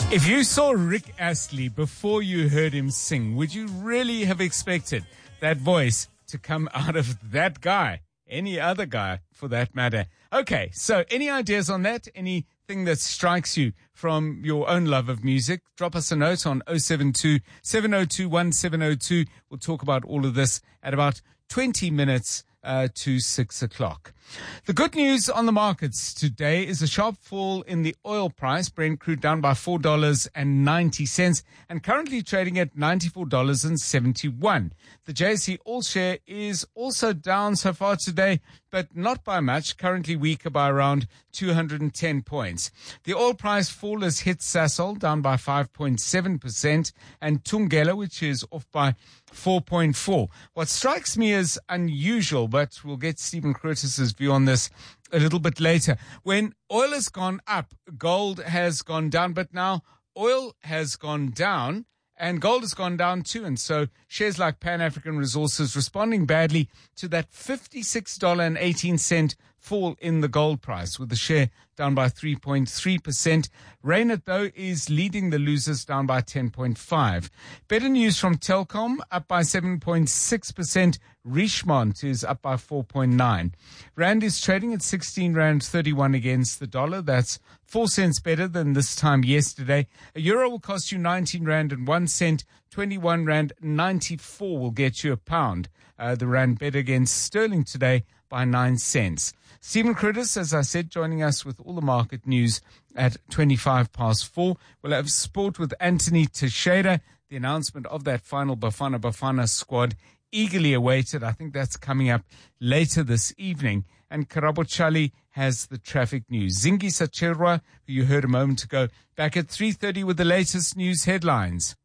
If you saw Rick Astley before you heard him sing, would you really have expected that voice to come out of that guy? Any other guy, for that matter. Okay, so any ideas on that? Anything that strikes you from your own love of music? Drop us a note on 072 702 1702. We'll talk about all of this at about 20 minutes to 6 o'clock. The good news on the markets today is a sharp fall in the oil price. Brent crude down by $4.90 and currently trading at $94.71. The JSE All Share is also down so far today, but not by much, currently weaker by around 210 points. The oil price fall has hit Sasol down by 5.7% and Thungela, which is off by 4.4. What strikes me as unusual, but we'll get Stephen Curtis's view on this a little bit later. When oil has gone up, gold has gone down, but now oil has gone down and gold has gone down too. And so shares like Pan African Resources responding badly to that $56.18 fall in the gold price, with the share down by 3.3%. Reynert, though, is leading the losers, down by 10.5%. Better news from Telkom, up by 7.6%. Richemont is up by 4.9%. Rand is trading at 16 Rand 31 against the dollar. That's 4 cents better than this time yesterday. A euro will cost you 19 Rand and 1 cent. 21 Rand 94 will get you a pound. The Rand bet against sterling today by 9 cents. Stephen Curtis, as I said, joining us with all the market news at 4:25. We'll have sport with Anthony Teixeira. The announcement of that final Bafana squad eagerly awaited. I think that's coming up later this evening. And Karabo Chali has the traffic news. Zingi Sacherwa, who you heard a moment ago, back at 3:30 with the latest news headlines.